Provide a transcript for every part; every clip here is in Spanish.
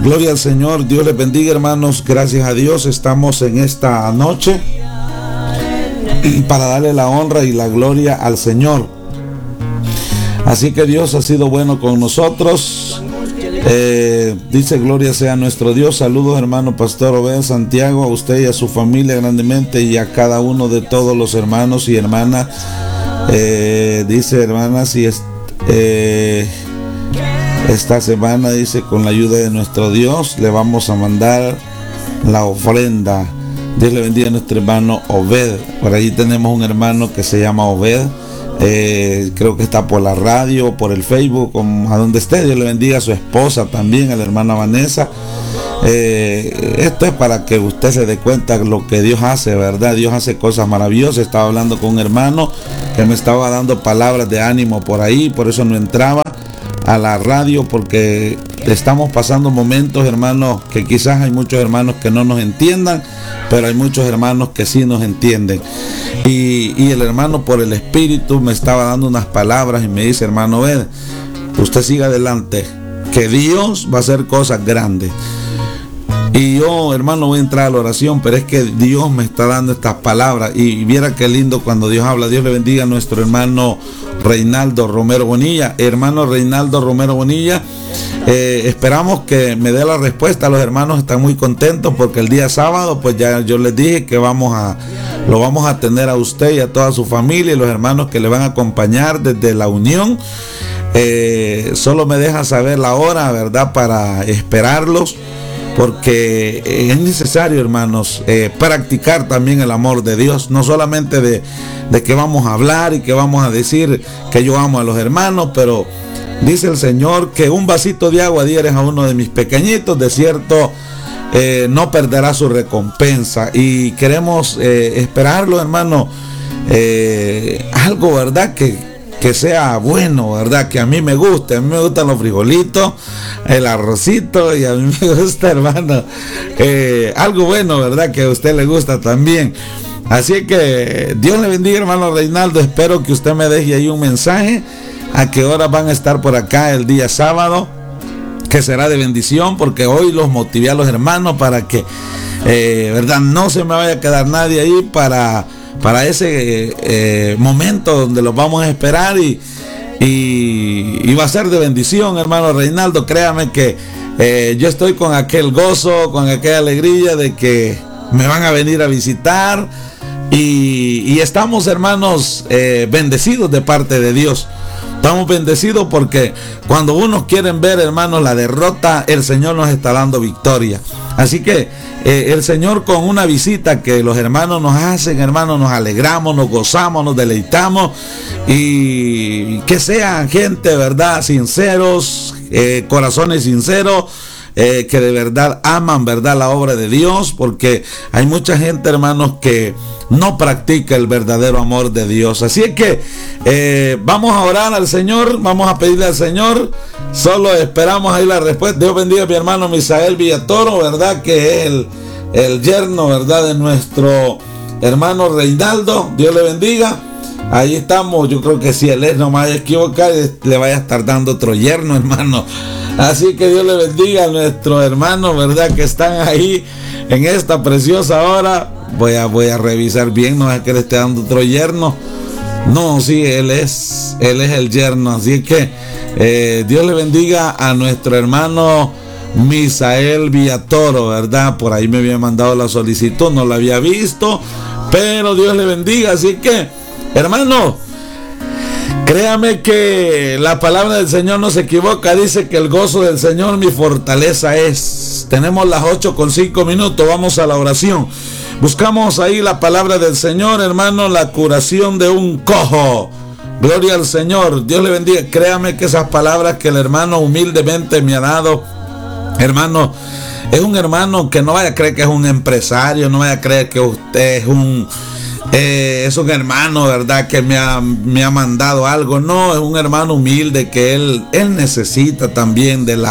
Gloria al Señor, Dios les bendiga, hermanos. Gracias a Dios estamos en esta noche para darle la honra y la gloria al Señor. Así que Dios ha sido bueno con nosotros. Dice: gloria sea nuestro Dios. Saludos, hermano Pastor Obed Santiago, a usted y a su familia grandemente, y a cada uno de todos los hermanos y hermanas. Dice: hermanas, y esta semana, dice, con la ayuda de nuestro Dios, le vamos a mandar la ofrenda. Dios le bendiga a nuestro hermano Obed. Por ahí tenemos un hermano que se llama Obed. Creo que está por la radio, por el Facebook, a donde esté. Dios le bendiga a su esposa también, a la hermana Vanessa. Esto es para que usted se dé cuenta de lo que Dios hace, ¿verdad? Dios hace cosas maravillosas. Estaba hablando con un hermano que me estaba dando palabras de ánimo por ahí, por eso no entraba a la radio, porque estamos pasando momentos, hermanos, que quizás hay muchos hermanos que no nos entiendan, pero hay muchos hermanos que sí nos entienden. Y el hermano, por el Espíritu, me estaba dando unas palabras y me dice: hermano, ved, usted siga adelante, que Dios va a hacer cosas grandes. Y yo, hermano, voy a entrar a la oración, pero es que Dios me está dando estas palabras. Y viera qué lindo cuando Dios habla. Dios le bendiga a nuestro hermano Reinaldo Romero Bonilla. Hermano Reinaldo Romero Bonilla, esperamos que me dé la respuesta. Los hermanos están muy contentos porque el día sábado, pues ya yo les dije que lo vamos a tener a usted y a toda su familia, y los hermanos que le van a acompañar desde la unión. Solo me deja saber la hora, ¿verdad?, para esperarlos, porque es necesario, hermanos, practicar también el amor de Dios. No solamente de que vamos a hablar y que vamos a decir que yo amo a los hermanos, pero dice el Señor que un vasito de agua dieres a uno de mis pequeñitos, de cierto no perderá su recompensa. Y queremos esperarlo, hermano, algo, ¿verdad?, que sea bueno, ¿verdad? Que a mí me guste. A mí me gustan los frijolitos, el arrocito, y a mí me gusta, hermano, algo bueno, ¿verdad? Que a usted le gusta también. Así que Dios le bendiga, hermano Reinaldo. Espero que usted me deje ahí un mensaje a qué hora van a estar por acá el día sábado, que será de bendición, porque hoy los motivé a los hermanos para que, ¿verdad?, no se me vaya a quedar nadie ahí para ese momento donde los vamos a esperar, y va a ser de bendición, hermano Reinaldo. Créame que yo estoy con aquel gozo, con aquella alegría de que me van a venir a visitar, y estamos, hermanos, bendecidos de parte de Dios. Estamos bendecidos porque cuando unos quieren ver, hermanos, la derrota, el Señor nos está dando victoria. Así que el Señor, con una visita que los hermanos nos hacen, hermanos, nos alegramos, nos gozamos, nos deleitamos, y que sean gente, ¿verdad?, sinceros, corazones sinceros, que de verdad aman, ¿verdad?, la obra de Dios, porque hay mucha gente, hermanos, que no practica el verdadero amor de Dios. Así es que vamos a orar al Señor, vamos a pedirle al Señor. Solo esperamos ahí la respuesta. Dios bendiga a mi hermano Misael Villatoro, ¿verdad?, que es el yerno, ¿verdad?, de nuestro hermano Reinaldo. Dios le bendiga. Ahí estamos. Yo creo que si él es, no me vaya a equivocar, le vaya a estar dando otro yerno, hermano. Así que Dios le bendiga a nuestros hermanos, ¿verdad?, que están ahí en esta preciosa hora. Voy a revisar bien, no es que le esté dando otro yerno. No, sí, él es el yerno. Así que Dios le bendiga a nuestro hermano Misael Villatoro, ¿verdad? Por ahí me había mandado la solicitud, no la había visto, pero Dios le bendiga. Así que, hermano, créame que la palabra del Señor no se equivoca. Dice que el gozo del Señor mi fortaleza es. Tenemos las 8:05. Vamos a la oración. Buscamos ahí la palabra del Señor, hermano, la curación de un cojo. Gloria al Señor. Dios le bendiga. Créame que esas palabras que el hermano humildemente me ha dado, hermano, es un hermano que no vaya a creer que es un empresario, no vaya a creer que usted es un hermano, ¿verdad?, que me ha mandado algo. No, es un hermano humilde que él necesita también de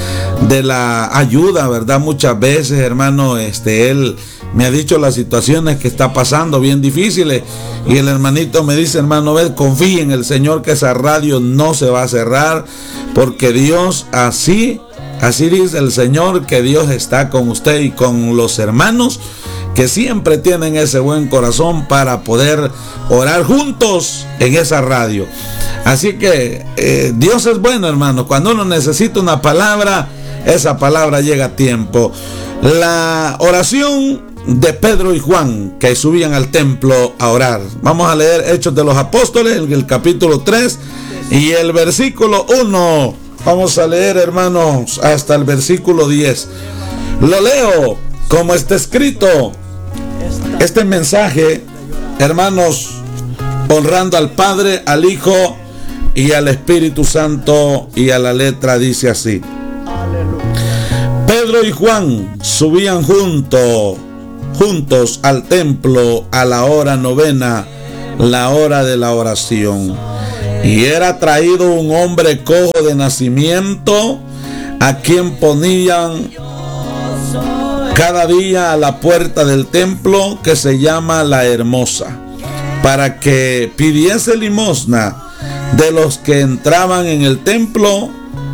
la ayuda, ¿verdad? Muchas veces, hermano, él me ha dicho las situaciones que está pasando bien difíciles, y el hermanito me dice: hermano, confíe en el Señor que esa radio no se va a cerrar, porque Dios así Así dice el Señor, que Dios está con usted y con los hermanos que siempre tienen ese buen corazón para poder orar juntos en esa radio. Así que Dios es bueno, hermano. Cuando uno necesita una palabra, esa palabra llega a tiempo. La oración de Pedro y Juan, que subían al templo a orar. Vamos a leer Hechos de los Apóstoles, el capítulo 3 y el versículo 1. Vamos a leer, hermanos, hasta el versículo 10. Lo leo como está escrito. Este mensaje, hermanos, honrando al Padre, al Hijo y al Espíritu Santo, y a la letra dice así: Pedro y Juan subían juntos al templo a la hora novena, la hora de la oración. Y era traído un hombre cojo de nacimiento, a quien ponían cada día a la puerta del templo, que se llama La Hermosa, para que pidiese limosna de los que entraban en el templo.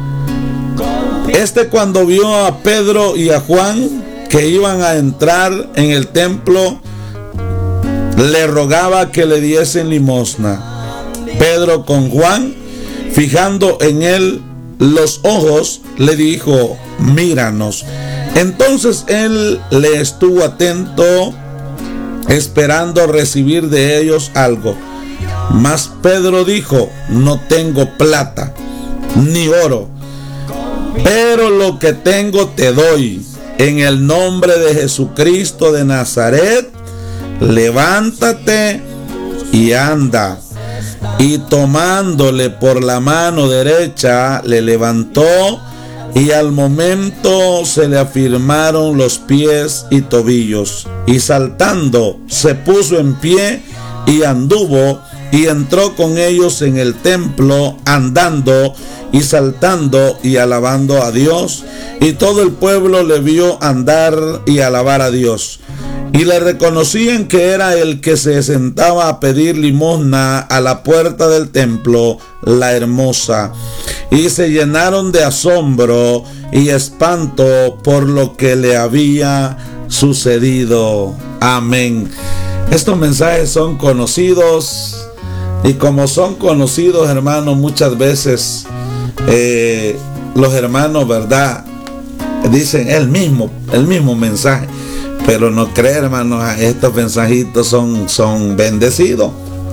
Cuando vio a Pedro y a Juan que iban a entrar en el templo, le rogaba que le diesen limosna. Pedro, con Juan, fijando en él los ojos, le dijo: míranos. Entonces él le estuvo atento, esperando recibir de ellos algo. Mas Pedro dijo: no tengo plata ni oro, pero lo que tengo te doy. En el nombre de Jesucristo de Nazaret, levántate y anda. Y tomándole por la mano derecha, le levantó, y al momento se le afirmaron los pies y tobillos. Y saltando, se puso en pie y anduvo, y entró con ellos en el templo, andando y saltando y alabando a Dios. Y todo el pueblo le vio andar y alabar a Dios. Y le reconocían que era el que se sentaba a pedir limosna a la puerta del templo, La Hermosa. Y se llenaron de asombro y espanto por lo que le había sucedido. Amén. Estos mensajes son conocidos, y como son conocidos, hermanos, muchas veces los hermanos, ¿verdad?, dicen el mismo mensaje. Pero no cree, hermanos, estos mensajitos son bendecidos.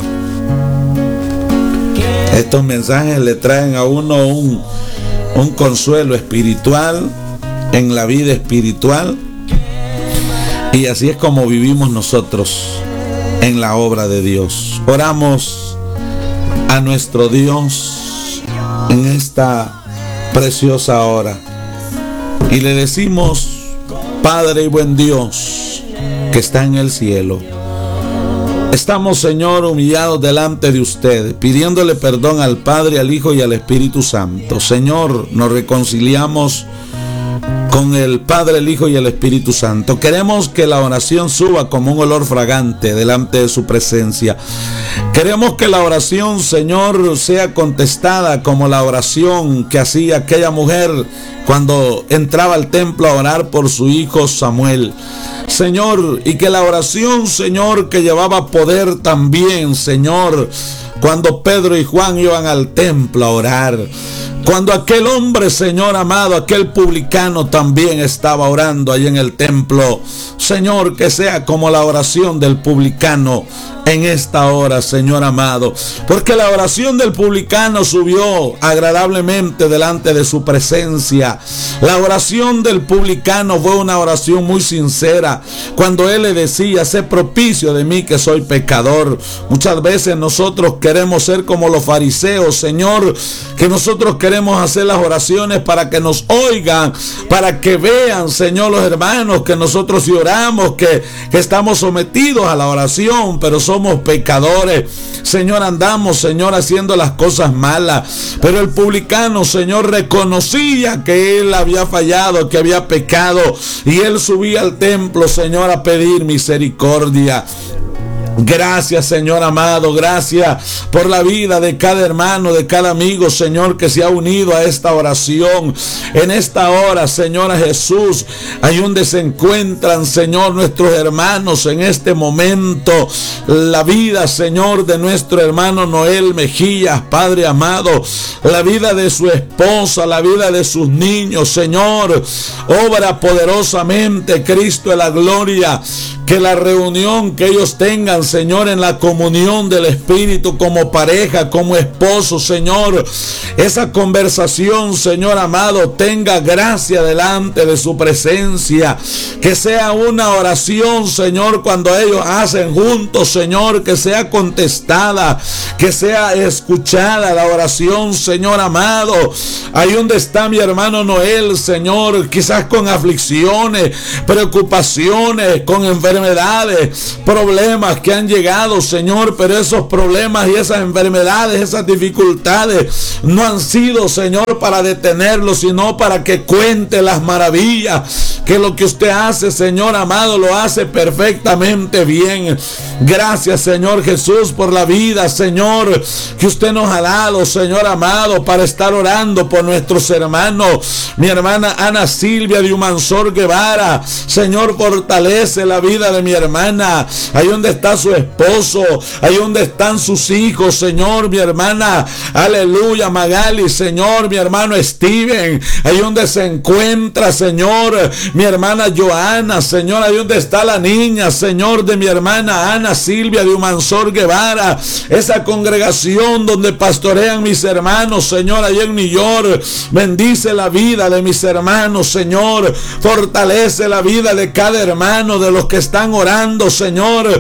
Estos mensajes le traen a uno un consuelo espiritual en la vida espiritual. Y así es como vivimos nosotros en la obra de Dios. Oramos a nuestro Dios en esta preciosa hora y le decimos: Padre y buen Dios que está en el cielo, estamos, Señor, humillados delante de usted, pidiéndole perdón al Padre, al Hijo y al Espíritu Santo. Señor, nos reconciliamos con el Padre, el Hijo y el Espíritu Santo. Queremos que la oración suba como un olor fragante delante de su presencia. Queremos que la oración, Señor, sea contestada como la oración que hacía aquella mujer cuando entraba al templo a orar por su hijo Samuel. Señor, y que la oración, Señor, que llevaba poder también, Señor, cuando Pedro y Juan iban al templo a orar. Cuando aquel hombre, Señor amado, aquel publicano también estaba orando ahí en el templo. Señor, que sea como la oración del publicano en esta hora, Señor amado. Porque la oración del publicano subió agradablemente delante de su presencia. La oración del publicano fue una oración muy sincera. Cuando él le decía: sé propicio de mí que soy pecador. Muchas veces nosotros queremos ser como los fariseos, Señor, que nosotros queremos hacer las oraciones para que nos oigan, para que vean, Señor, los hermanos, que nosotros sí oramos, que estamos sometidos a la oración, pero somos pecadores. Señor, andamos, Señor, haciendo las cosas malas. Pero el publicano, Señor, reconocía que él había fallado, que había pecado, y él subía al templo, Señor, a pedir misericordia. Gracias, Señor amado, gracias por la vida de cada hermano, de cada amigo, Señor, que se ha unido a esta oración. En esta hora, Señor Jesús, ahí donde se encuentran, Señor, nuestros hermanos en este momento, la vida, Señor, de nuestro hermano Noel Mejías, Padre amado, la vida de su esposa, la vida de sus niños, Señor, obra poderosamente, Cristo de la gloria, que la reunión que ellos tengan, Señor, en la comunión del Espíritu como pareja, como esposo, Señor, esa conversación, Señor amado, tenga gracia delante de su presencia, que sea una oración, Señor, cuando ellos hacen juntos, Señor, que sea contestada, que sea escuchada la oración, Señor amado. Ahí donde está mi hermano Noel, Señor, quizás con aflicciones, preocupaciones, con enfermedades, problemas que han llegado, Señor, pero esos problemas y esas enfermedades, esas dificultades no han sido, Señor, para detenerlo, sino para que cuente las maravillas, que lo que usted hace, Señor amado, lo hace perfectamente bien. Gracias, Señor Jesús, por la vida, Señor, que usted nos ha dado, Señor amado, para estar orando por nuestros hermanos. Mi hermana Ana Silvia de Humansor Guevara, Señor, fortalece la vida de mi hermana, ahí donde está su esposo, ahí donde están sus hijos, Señor, mi hermana, aleluya, Magali, Señor, mi hermano Steven, ahí donde se encuentra, Señor, mi hermana Joana, Señor, ahí donde está la niña, Señor, de mi hermana Ana Silvia de Humansor Guevara, esa congregación donde pastorean mis hermanos, Señor, allá en New York. Bendice la vida de mis hermanos, Señor, fortalece la vida de cada hermano, de los que están orando, Señor,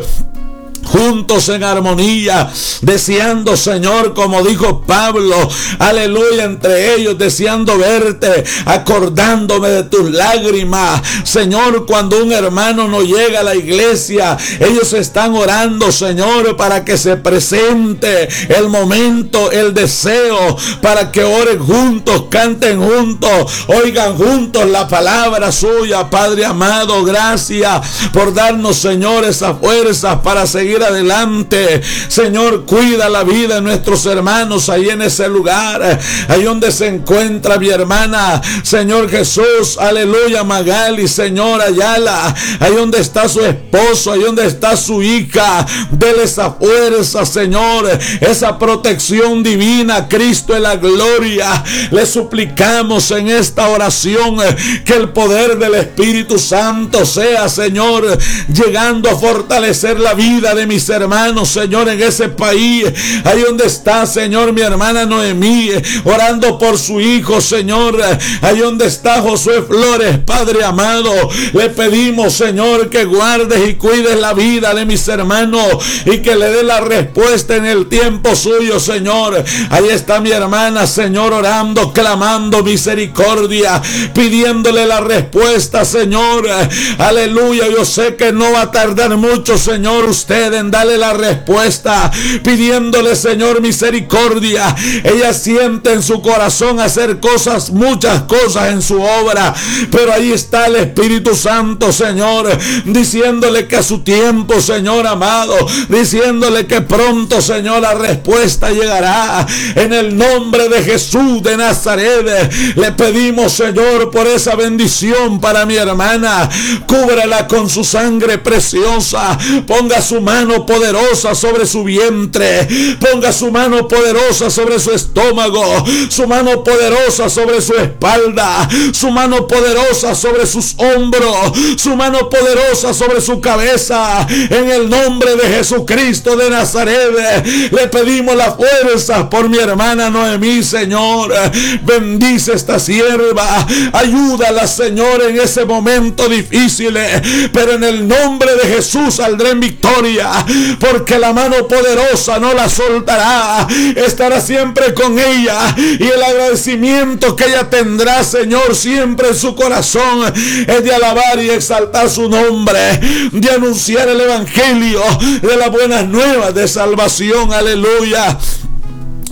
juntos en armonía, deseando, Señor, como dijo Pablo, aleluya, entre ellos deseando verte, acordándome de tus lágrimas. Señor, cuando un hermano no llega a la iglesia, ellos están orando, Señor, para que se presente el momento, el deseo, para que oren juntos, canten juntos, oigan juntos la palabra suya. Padre amado, gracias por darnos, Señor, esas fuerzas para seguir adelante. Señor, cuida la vida de nuestros hermanos ahí en ese lugar, ahí donde se encuentra mi hermana, Señor Jesús, aleluya, Magali, Señor Ayala, ahí donde está su esposo, ahí donde está su hija. Dele esa fuerza, Señor, esa protección divina, Cristo de la gloria. Le suplicamos en esta oración que el poder del Espíritu Santo sea, Señor, llegando a fortalecer la vida de mis hermanos, Señor, en ese país, ahí donde está, Señor, mi hermana Noemí, orando por su hijo, Señor, ahí donde está Josué Flores, Padre amado, le pedimos, Señor, que guardes y cuides la vida de mis hermanos y que le dé la respuesta en el tiempo suyo, Señor. Ahí está mi hermana, Señor, orando, clamando misericordia, pidiéndole la respuesta, Señor, aleluya. Yo sé que no va a tardar mucho, Señor, usted en darle la respuesta, pidiéndole, Señor, misericordia. Ella siente en su corazón hacer cosas, muchas cosas en su obra, pero ahí está el Espíritu Santo, Señor, diciéndole que a su tiempo, Señor amado, diciéndole que pronto, Señor, la respuesta llegará. En el nombre de Jesús de Nazaret, le pedimos, Señor, por esa bendición para mi hermana. Cúbrela con su sangre preciosa, ponga su mano poderosa sobre su vientre, ponga su mano poderosa sobre su estómago, su mano poderosa sobre su espalda, su mano poderosa sobre sus hombros, su mano poderosa sobre su cabeza. En el nombre de Jesucristo de Nazaret, le pedimos la fuerza por mi hermana Noemí, Señor. Bendice esta sierva, ayúdala, Señor, en ese momento difícil, pero en el nombre de Jesús saldrá en victoria, porque la mano poderosa no la soltará, estará siempre con ella, y el agradecimiento que ella tendrá, Señor, siempre en su corazón es de alabar y exaltar su nombre, de anunciar el evangelio de las buenas nuevas de salvación. Aleluya.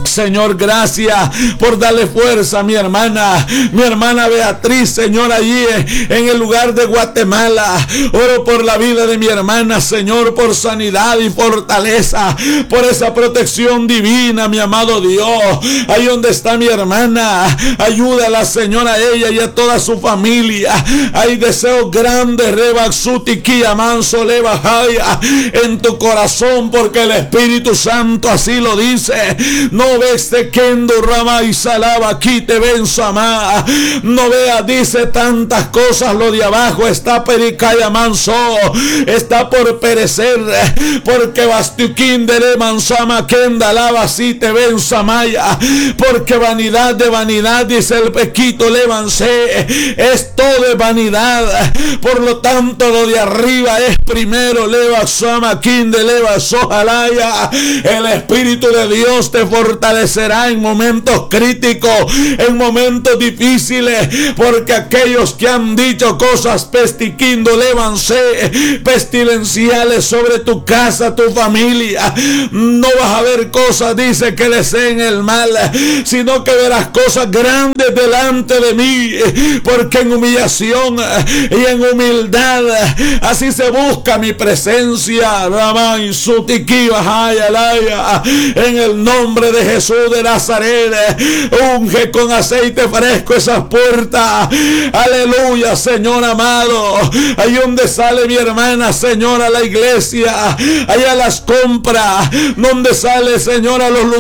Señor, gracias por darle fuerza a mi hermana Beatriz, Señor, allí en el lugar de Guatemala. Oro por la vida de mi hermana, Señor, por sanidad y fortaleza, por esa protección divina, mi amado Dios. Ahí donde está mi hermana, ayúdala, Señor, a ella y a toda su familia. Hay deseos grandes, Rebaxutiquía, manso, Levajaya, en tu corazón, porque el Espíritu Santo así lo dice. No ves de Kendo Rama y Salaba, aquí te ven Samá. No veas, dice tantas cosas, lo de abajo está pericaya manso, está por perecer, porque Bastiuquín de Mansama Kenda Lava, si te ven Samaya, porque vanidad de vanidad, dice el Pequito Levancé, es todo de vanidad. Por lo tanto, lo de arriba es primero. Leva Sama Kinde Leva Sojalaya. El Espíritu de Dios te fortalecerá en momentos críticos, en momentos difíciles, porque aquellos que han dicho cosas pestiquindo levanse pestilenciales sobre tu casa, tu familia, no vas a ver cosas, dice, que deseen el mal, sino que verás cosas grandes delante de mí, porque en humillación y en humildad así se busca mi presencia. En el nombre de Jesús de Nazaret, unge con aceite fresco esas puertas. Aleluya, Señor amado. Ahí donde sale mi hermana, Señor, a la iglesia, allá a las compras, donde sale, Señor, a los lugares